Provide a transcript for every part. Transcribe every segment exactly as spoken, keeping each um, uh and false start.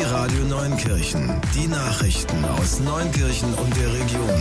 Radio Neunkirchen. Die Nachrichten aus Neunkirchen und der Region.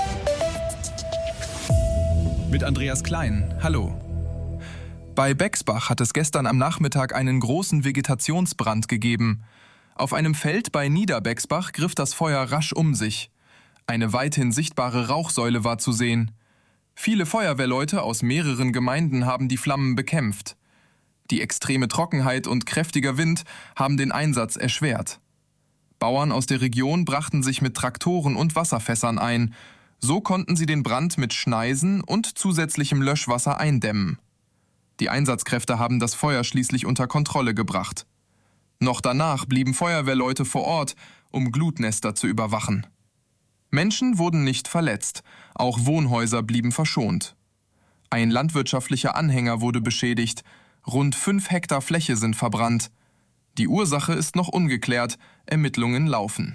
Mit Andreas Klein. Hallo. Bei Bexbach hat es gestern am Nachmittag einen großen Vegetationsbrand gegeben. Auf einem Feld bei Niederbexbach griff das Feuer rasch um sich. Eine weithin sichtbare Rauchsäule war zu sehen. Viele Feuerwehrleute aus mehreren Gemeinden haben die Flammen bekämpft. Die extreme Trockenheit und kräftiger Wind haben den Einsatz erschwert. Bauern aus der Region brachten sich mit Traktoren und Wasserfässern ein. So konnten sie den Brand mit Schneisen und zusätzlichem Löschwasser eindämmen. Die Einsatzkräfte haben das Feuer schließlich unter Kontrolle gebracht. Noch danach blieben Feuerwehrleute vor Ort, um Glutnester zu überwachen. Menschen wurden nicht verletzt, auch Wohnhäuser blieben verschont. Ein landwirtschaftlicher Anhänger wurde beschädigt, rund fünf Hektar Fläche sind verbrannt. Die Ursache ist noch ungeklärt, Ermittlungen laufen.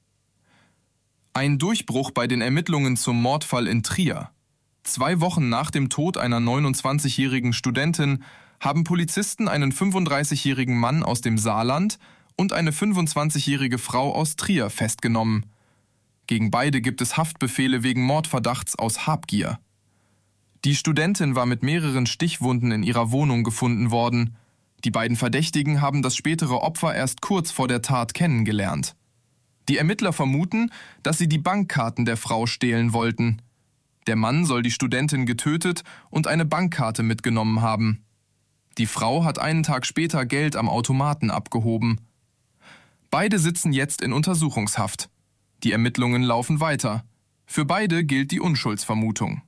Ein Durchbruch bei den Ermittlungen zum Mordfall in Trier. Zwei Wochen nach dem Tod einer neunundzwanzigjährigen Studentin haben Polizisten einen fünfunddreißigjährigen Mann aus dem Saarland und eine fünfundzwanzigjährige Frau aus Trier festgenommen. Gegen beide gibt es Haftbefehle wegen Mordverdachts aus Habgier. Die Studentin war mit mehreren Stichwunden in ihrer Wohnung gefunden worden. Die beiden Verdächtigen haben das spätere Opfer erst kurz vor der Tat kennengelernt. Die Ermittler vermuten, dass sie die Bankkarten der Frau stehlen wollten. Der Mann soll die Studentin getötet und eine Bankkarte mitgenommen haben. Die Frau hat einen Tag später Geld am Automaten abgehoben. Beide sitzen jetzt in Untersuchungshaft. Die Ermittlungen laufen weiter. Für beide gilt die Unschuldsvermutung.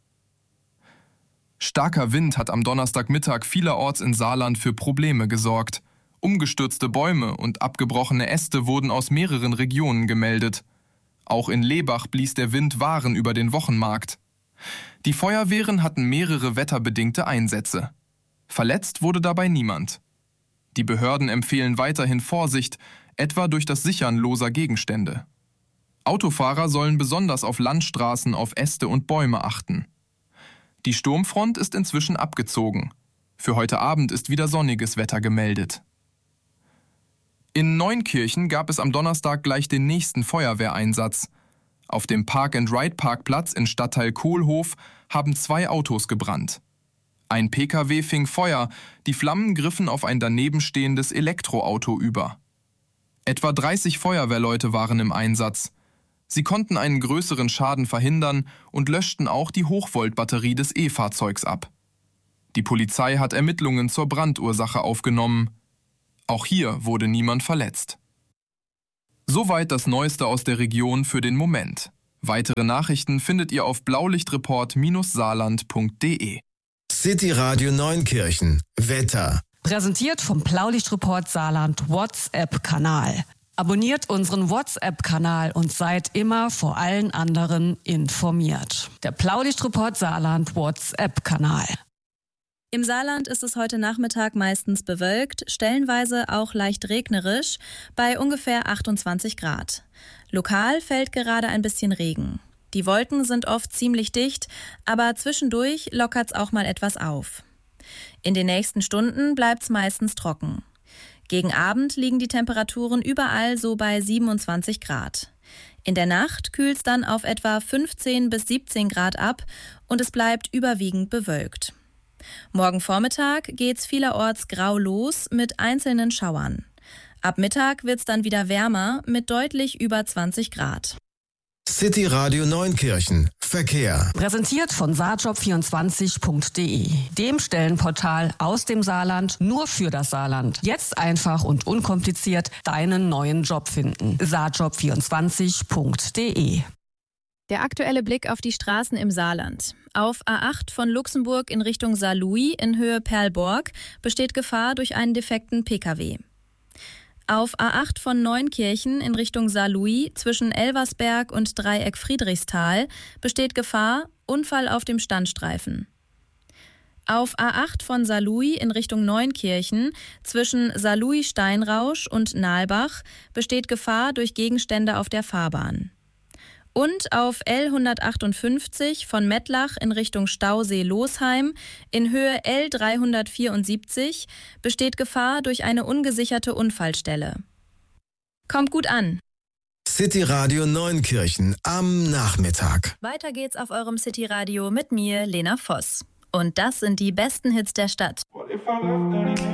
Starker Wind hat am Donnerstagmittag vielerorts in Saarland für Probleme gesorgt. Umgestürzte Bäume und abgebrochene Äste wurden aus mehreren Regionen gemeldet. Auch in Lebach blies der Wind Waren über den Wochenmarkt. Die Feuerwehren hatten mehrere wetterbedingte Einsätze. Verletzt wurde dabei niemand. Die Behörden empfehlen weiterhin Vorsicht, etwa durch das Sichern loser Gegenstände. Autofahrer sollen besonders auf Landstraßen auf Äste und Bäume achten. Die Sturmfront ist inzwischen abgezogen. Für heute Abend ist wieder sonniges Wetter gemeldet. In Neunkirchen gab es am Donnerstag gleich den nächsten Feuerwehreinsatz. Auf dem Park-and-Ride-Parkplatz in Stadtteil Kohlhof haben zwei Autos gebrannt. Ein Pkw fing Feuer, die Flammen griffen auf ein danebenstehendes Elektroauto über. Etwa dreißig Feuerwehrleute waren im Einsatz. Sie konnten einen größeren Schaden verhindern und löschten auch die Hochvoltbatterie des E-Fahrzeugs ab. Die Polizei hat Ermittlungen zur Brandursache aufgenommen. Auch hier wurde niemand verletzt. Soweit das Neueste aus der Region für den Moment. Weitere Nachrichten findet ihr auf blaulichtreport saarland punkt de. City Radio Neunkirchen. Wetter. Präsentiert vom Blaulichtreport Saarland WhatsApp-Kanal. Abonniert unseren WhatsApp-Kanal und seid immer vor allen anderen informiert. Der Blaulichtreport Saarland WhatsApp-Kanal. Im Saarland ist es heute Nachmittag meistens bewölkt, stellenweise auch leicht regnerisch, bei ungefähr achtundzwanzig Grad. Lokal fällt gerade ein bisschen Regen. Die Wolken sind oft ziemlich dicht, aber zwischendurch lockert's auch mal etwas auf. In den nächsten Stunden bleibt's meistens trocken. Gegen Abend liegen die Temperaturen überall so bei siebenundzwanzig Grad. In der Nacht kühlt's dann auf etwa fünfzehn bis siebzehn Grad ab und es bleibt überwiegend bewölkt. Morgen Vormittag geht's vielerorts grau los mit einzelnen Schauern. Ab Mittag wird's dann wieder wärmer mit deutlich über zwanzig Grad. City Radio Neunkirchen. Verkehr. Präsentiert von saarjob vierundzwanzig punkt de, dem Stellenportal aus dem Saarland nur für das Saarland. Jetzt einfach und unkompliziert deinen neuen Job finden. saarjob vierundzwanzig punkt de. Der aktuelle Blick auf die Straßen im Saarland. Auf A acht von Luxemburg in Richtung Saarlouis in Höhe Perlborg besteht Gefahr durch einen defekten Pkw. Auf A acht von Neunkirchen in Richtung Saarlouis zwischen Elversberg und Dreieck Friedrichsthal besteht Gefahr, Unfall auf dem Standstreifen. Auf A acht von Saarlouis in Richtung Neunkirchen zwischen Saarlouis-Steinrausch und Nahlbach besteht Gefahr durch Gegenstände auf der Fahrbahn. Und auf L hundertachtundfünfzig von Mettlach in Richtung Stausee-Losheim in Höhe L dreihundertvierundsiebzig besteht Gefahr durch eine ungesicherte Unfallstelle. Kommt gut an. City Radio Neunkirchen am Nachmittag. Weiter geht's auf eurem City Radio mit mir, Lena Voss. Und das sind die besten Hits der Stadt.